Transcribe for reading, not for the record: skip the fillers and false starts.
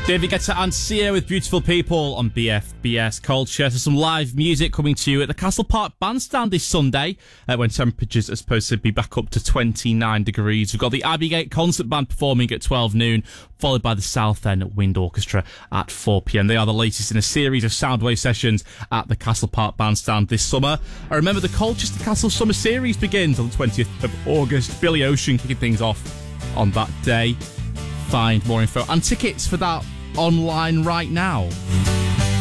David Guetta and Sia with Beautiful People on BFBS Culture. So some live music coming to you at the Castle Park Bandstand this Sunday, when temperatures are supposed to be back up to 29 degrees. We've got the Abbygate Concert Band performing at 12 noon, followed by the Southend Wind Orchestra at 4 p.m. They are the latest in a series of Soundwave sessions at the Castle Park Bandstand this summer. And remember, the Colchester Castle Summer Series begins on the 20th of August. Billy Ocean kicking things off on that day. Find more info and tickets for that online right now.